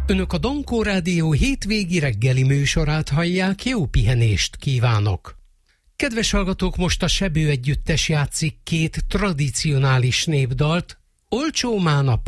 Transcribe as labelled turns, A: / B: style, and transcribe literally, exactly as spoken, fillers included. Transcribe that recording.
A: Önök a Dankó Rádió hétvégi reggeli műsorát hallják, jó pihenést kívánok! Kedves hallgatók, most a Sebő együttes játszik két tradicionális népdalt, Olcsó Mána